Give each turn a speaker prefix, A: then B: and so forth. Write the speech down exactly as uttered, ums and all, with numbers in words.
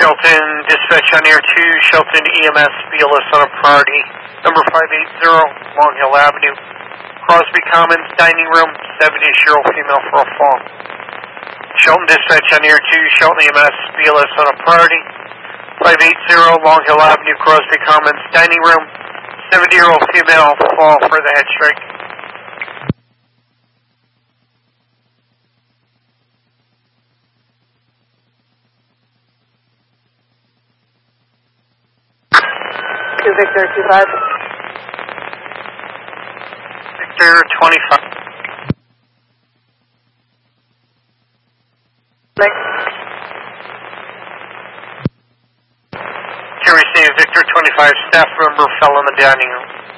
A: Shelton, dispatch on air two, Shelton E M S, B L S on a priority, number five eight zero, Long Hill Avenue, Crosby Commons, dining room, seventy-year-old female for a fall. Shelton, dispatch on air two, Shelton E M S, B L S on a priority, five eight zero, Long Hill Avenue, Crosby Commons, dining room, seventy-year-old female, fall for the head strike.
B: two Victor two five.
A: Victor twenty-five.
B: Thanks.
A: Can we say Victor twenty-five, staff member fell in the dining room.